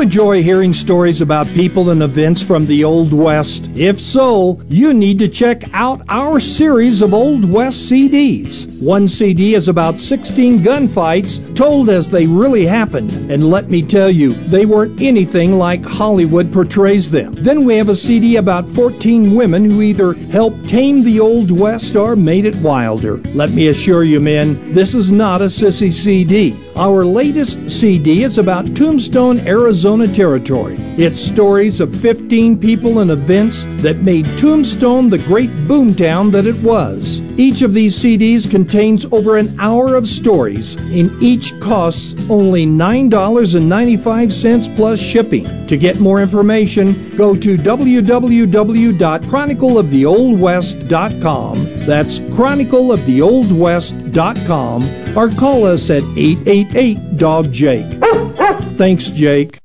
enjoy hearing stories about people and events from the Old West? If so, you need to check out our series of Old West CDs. One CD is about 16 gunfights told as they really happened. And let me tell you, they weren't anything like Hollywood portrays them. Then we have a CD about 14 women who either helped tame the Old West or made it wilder. Let me assure you, men, this is not a sissy CD. Our latest CD is about Tombstone, Arizona Territory. It's stories of 15 people and events that made Tombstone the great boomtown that it was. Each of these CDs contains over an hour of stories, and each costs only $9.95 plus shipping. To get more information, go to www.chronicleoftheoldwest.com. That's chronicleoftheoldwest.com, or call us at 888-DOG-JAKE. Thanks, Jake.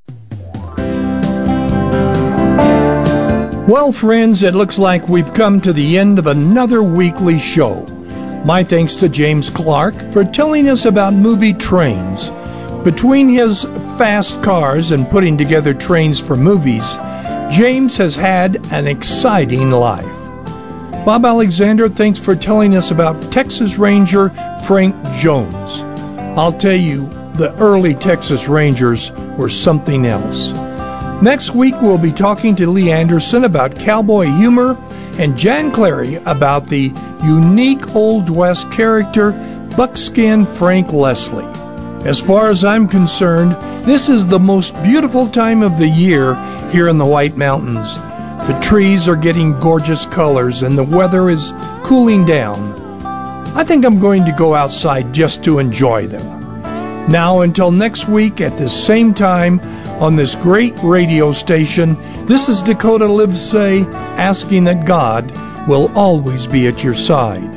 Well, friends, it looks like we've come to the end of another weekly show. My thanks to James Clark for telling us about movie Trains. Between his fast cars and putting together trains for movies, James has had an exciting life. Bob Alexander, thanks for telling us about Texas Ranger Frank Jones. I'll tell you, the early Texas Rangers were something else. Next week, we'll be talking to Lee Anderson about cowboy humor and Jan Clary about the unique Old West character, Buckskin Frank Leslie. As far as I'm concerned, this is the most beautiful time of the year here in the White Mountains. The trees are getting gorgeous colors and the weather is cooling down. I think I'm going to go outside just to enjoy them. Now, until next week at this same time on this great radio station, this is Dakota Livesay asking that God will always be at your side.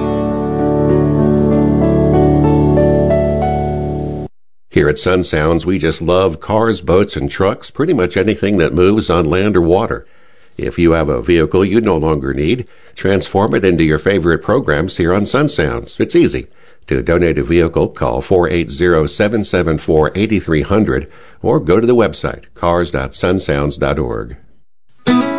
Here at Sun Sounds, we just love cars, boats, and trucks, pretty much anything that moves on land or water. If you have a vehicle you no longer need, transform it into your favorite programs here on Sun Sounds. It's easy. To donate a vehicle, call 480-774-8300 or go to the website cars.sunsounds.org.